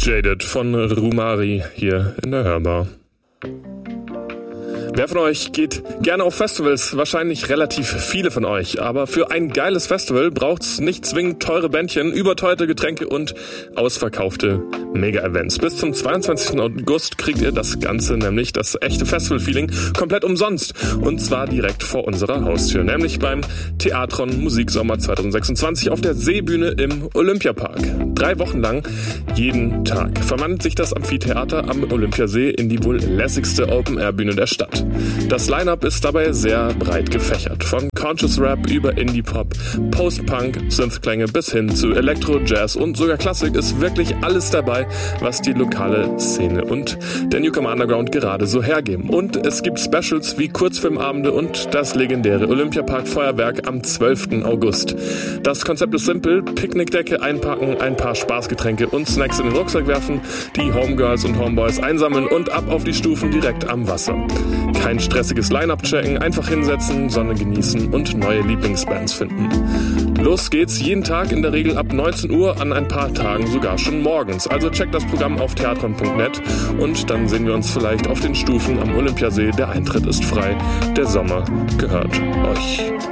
Jaded von Rumari hier in der Hörbar. Wer von euch geht gerne auf Festivals? Wahrscheinlich relativ viele von euch. Aber für ein geiles Festival braucht's nicht zwingend teure Bändchen, überteuerte Getränke und ausverkaufte Mega-Events. Bis zum 22. August kriegt ihr das Ganze, nämlich das echte Festival-Feeling, komplett umsonst. Und zwar direkt vor unserer Haustür, nämlich beim Theatron Musiksommer 2026 auf der Seebühne im Olympiapark. 3 Wochen lang, jeden Tag, verwandelt sich das Amphitheater am Olympiasee in die wohl lässigste Open-Air-Bühne der Stadt. Das Line-Up ist dabei sehr breit gefächert. Von Conscious Rap über Indie-Pop, Post-Punk, Synth-Klänge bis hin zu Elektro, Jazz und sogar Klassik ist wirklich alles dabei, was die lokale Szene und der Newcomer Underground gerade so hergeben. Und es gibt Specials wie Kurzfilmabende und das legendäre Olympiapark-Feuerwerk am 12. August. Das Konzept ist simpel: Picknickdecke einpacken, ein paar Spaßgetränke und Snacks in den Rucksack werfen, die Homegirls und Homeboys einsammeln und ab auf die Stufen direkt am Wasser. Kein stressiges Line-Up checken, einfach hinsetzen, Sonne genießen und neue Lieblingsbands finden. Los geht's jeden Tag, in der Regel ab 19 Uhr, an ein paar Tagen sogar schon morgens. Also checkt das Programm auf theatron.net und dann sehen wir uns vielleicht auf den Stufen am Olympiasee. Der Eintritt ist frei, der Sommer gehört euch.